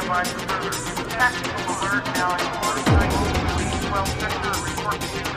advise further. Tactical alert now in 12 sector report to